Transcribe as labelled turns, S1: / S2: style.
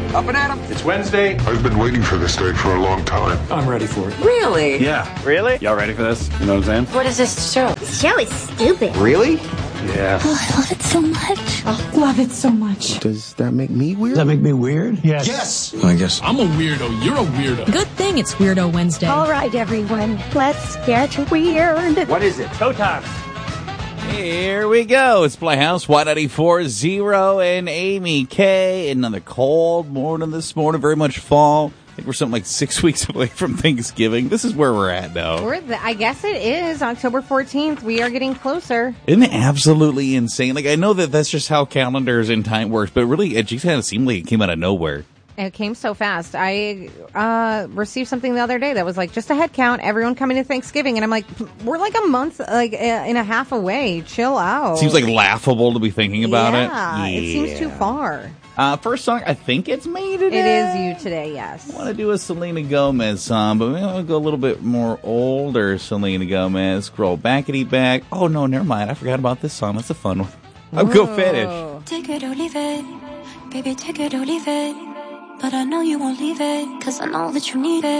S1: Up and at 'em.
S2: It's Wednesday.
S3: I've been waiting for this day for a long time.
S2: I'm ready for it.
S4: Really?
S2: Yeah. Really? Y'all ready for this? You know what I'm saying?
S4: What is this show?
S5: This show is stupid.
S1: Really?
S2: Yeah.
S5: Oh, I love it so much.
S6: Oh, love it so much.
S1: Does that make me weird?
S7: Does that make me weird?
S8: Yes.
S7: I guess.
S8: I'm a weirdo. You're a weirdo.
S9: Good thing it's Weirdo Wednesday.
S5: All right, everyone. Let's get weird.
S2: What is it? Showtime.
S10: Here we go. It's Playhouse Y940 and Amy K. Another cold morning this morning. Very much fall. I think we're something like 6 weeks away from Thanksgiving. This is where we're at now.
S6: I guess it is October 14th. We are getting closer.
S10: Isn't it absolutely insane? Like, I know that that's just how calendars and time works, but really, it just kind of seemed like it came out of nowhere.
S6: It came so fast. I received something the other day that was like, just a head count, everyone coming to Thanksgiving. And I'm like, we're like a month, and a half away. Chill out.
S10: Seems like laughable to be thinking about it.
S6: Yeah, it seems too far.
S10: First song, I think it's me today.
S6: It is you today, yes.
S10: I want to do a Selena Gomez song, but maybe I'll go a little bit more older Selena Gomez. Scroll backity back. Oh, no, never mind. I forgot about this song. That's a fun one. I'll go finish.
S11: Take it or leave it. Baby, take it or leave it. But I know you won't leave it, 'cause I know that you need it.